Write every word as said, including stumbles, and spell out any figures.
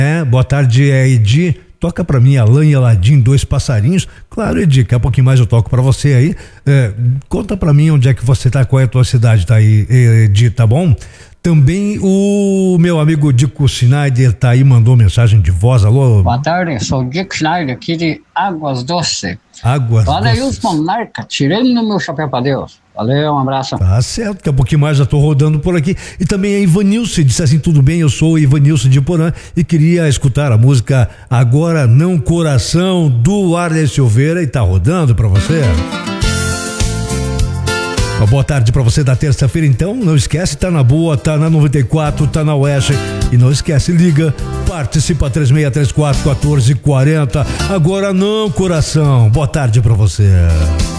É, boa tarde, é Edi. Toca pra mim Alan e Aladim, Dois Passarinhos. Claro, Edi, daqui a pouquinho mais eu toco pra você aí. É, conta pra mim onde é que você tá, qual é a tua cidade, tá aí, Edi, tá bom? Também o meu amigo Dico Schneider tá aí, mandou mensagem de voz. Alô? Boa tarde, sou o Dico Schneider aqui de Águas Doces. Águas Valeu, Doces. Monarca, tirando o meu chapéu pra Deus. Valeu, um abraço. Tá certo, daqui a pouquinho mais já tô rodando por aqui. E também a Ivanilce disse assim: tudo bem, eu sou o Ivanilce de Porã e queria escutar a música Agora Não Coração, do Arley Silveira, e tá rodando pra você. Uma boa tarde pra você da terça-feira, então. Não esquece, tá na boa, tá na noventa e quatro, tá na Oeste. E não esquece, liga, participa três seis três quatro, um quatro quatro zero. Agora não, coração. Boa tarde pra você.